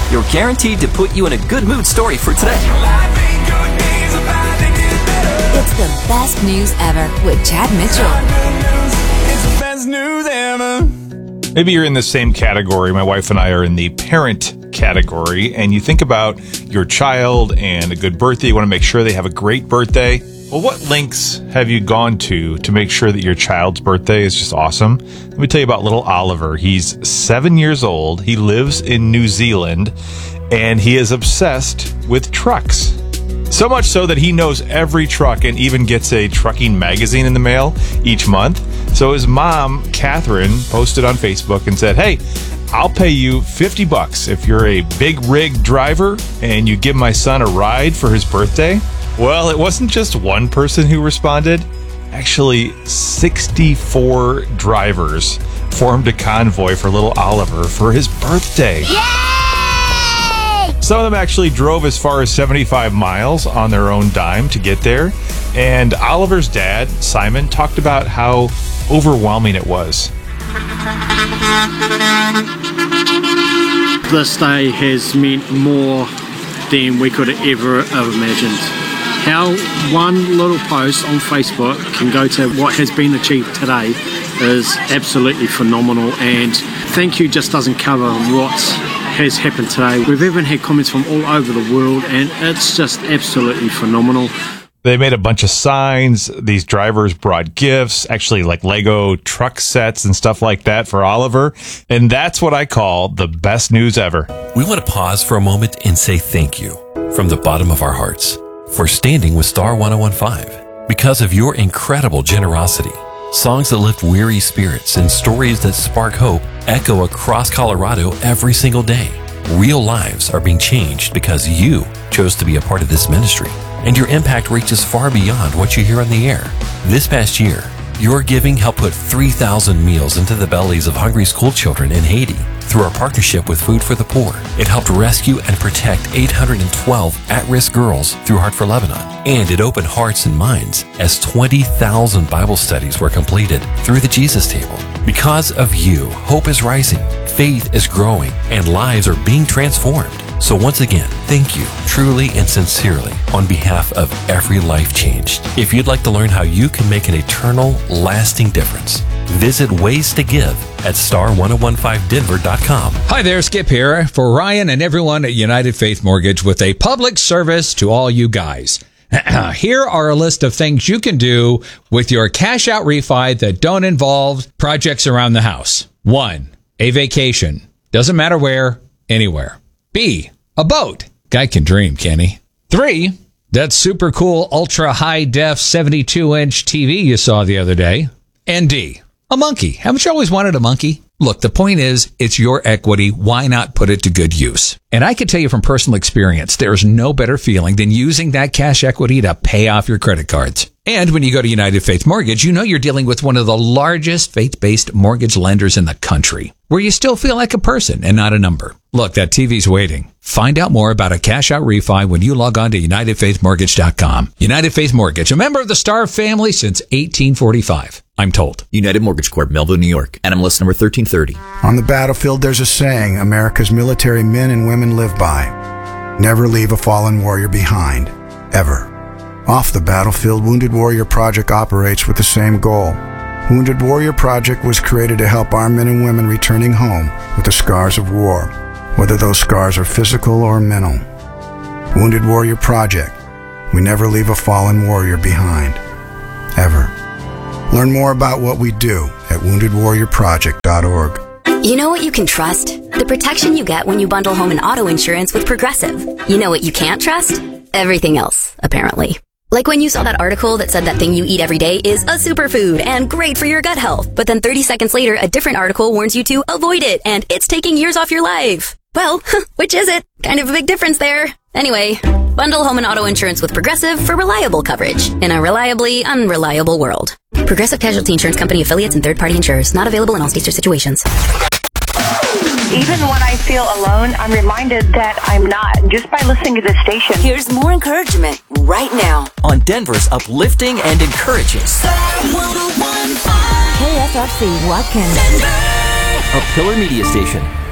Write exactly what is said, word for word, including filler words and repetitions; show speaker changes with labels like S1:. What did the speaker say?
S1: you're guaranteed to put you in a good mood story for today.
S2: It's the best news ever with Chad Mitchell.
S3: It's the best news ever.
S4: Maybe you're in the same category. My wife and I are in the parent category, and you think about your child and a good birthday. You want to make sure they have a great birthday. Well, what links have you gone to to make sure that your child's birthday is just awesome? Let me tell you about little Oliver. He's seven years old. He lives in New Zealand, and he is obsessed with trucks. So much so that he knows every truck and even gets a trucking magazine in the mail each month. So his mom, Catherine, posted on Facebook and said, hey, I'll pay you fifty bucks if you're a big rig driver and you give my son a ride for his birthday. Well, it wasn't just one person who responded. Actually, sixty-four drivers formed a convoy for little Oliver for his birthday.
S2: Yay!
S4: Some of them actually drove as far as seventy-five miles on their own dime to get there. And Oliver's dad, Simon, talked about how overwhelming it was.
S5: This day has meant more than we could have ever have imagined. How one little post on Facebook can go to what has been achieved today is absolutely phenomenal, and thank you just doesn't cover what has happened today. We've even had comments from all over the world, and it's just absolutely phenomenal.
S4: They made a bunch of signs. These drivers brought gifts, actually like Lego truck sets and stuff like that for Oliver. And that's what I call the best news ever.
S6: We want to pause for a moment and say thank you from the bottom of our hearts for standing with Star one oh one point five. Because of your incredible generosity, songs that lift weary spirits and stories that spark hope echo across Colorado every single day. Real lives are being changed because you chose to be a part of this ministry, and your impact reaches far beyond what you hear on the air. This past year, your giving helped put three thousand meals into the bellies of hungry school children in Haiti. Through our partnership with Food for the Poor, it helped rescue and protect eight hundred twelve at-risk girls through Heart for Lebanon. And it opened hearts and minds as twenty thousand Bible studies were completed through the Jesus Table. Because of you, hope is rising, faith is growing, and lives are being transformed. So once again, thank you, truly and sincerely, on behalf of every life changed. If you'd like to learn how you can make an eternal, lasting difference, visit Ways to Give at star ten fifteen denver dot com.
S7: Hi there, Skip here for Ryan and everyone at United Faith Mortgage with a public service to all you guys. Here are a list of things you can do with your cash out refi that don't involve projects around the house. One, a vacation. Doesn't matter where, anywhere. B, a boat. Guy can dream, can he? Three, that super cool ultra high def seventy-two inch T V you saw the other day. And D, a monkey. Haven't you always wanted a monkey? Look, the point is, it's your equity. Why not put it to good use? And I can tell you from personal experience, there's no better feeling than using that cash equity to pay off your credit cards. And when you go to United Faith Mortgage, you know you're dealing with one of the largest faith-based mortgage lenders in the country, where you still feel like a person and not a number. Look, that T V's waiting. Find out more about a cash-out refi when you log on to united faith mortgage dot com. United Faith Mortgage, a member of the Star family since eighteen forty-five. I'm told.
S8: United Mortgage Corp, Melville, New York. N M L S number thirteen thirty.
S9: On the battlefield, there's a saying America's military men and women live by. Never leave a fallen warrior behind. Ever. Off the battlefield, Wounded Warrior Project operates with the same goal. Wounded Warrior Project was created to help our men and women returning home with the scars of war, whether those scars are physical or mental. Wounded Warrior Project. We never leave a fallen warrior behind. Ever. Learn more about what we do at wounded warrior project dot org.
S10: You know what you can trust? The protection you get when you bundle home and auto insurance with Progressive. You know what you can't trust? Everything else, apparently. Like when you saw that article that said that thing you eat every day is a superfood and great for your gut health, but then thirty seconds later, a different article warns you to avoid it and it's taking years off your life. Well, which is it? Kind of a big difference there. Anyway, bundle home and auto insurance with Progressive for reliable coverage in a reliably unreliable world. Progressive Casualty Insurance Company affiliates and third-party insurers. Not available in all states or situations.
S11: Even when I feel alone, I'm reminded that I'm not, just by listening to this station.
S2: Here's more encouragement right now
S1: on Denver's uplifting and encouraging
S2: Star one oh one point five K S R C Watkins, Denver.
S1: A Pillar Media Station.